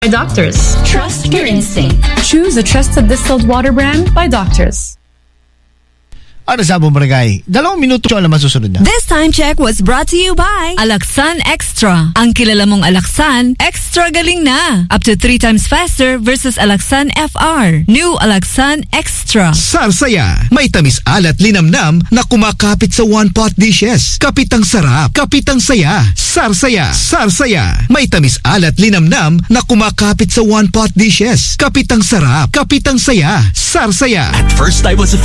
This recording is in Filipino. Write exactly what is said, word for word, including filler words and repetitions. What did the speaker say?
by Doctors. Trust your instinct. Choose a trusted distilled water brand by Doctors. Ano sa abong barangay? Dalawang minuto siya alam masusunod na. This time check was brought to you by Alaxan Extra. Ang kilala mong Alaxan, extra galing na. Up to three times faster versus Alaxan F R. New Alaxan Extra. Sarsaya. May tamis alat linamnam na kumakapit sa one-pot dishes. Kapitang sarap. Kapitang saya. Sarsaya. Sarsaya. May tamis alat linamnam na kumakapit sa one-pot dishes. Kapitang sarap. Kapitang saya. Sarsaya. At first I was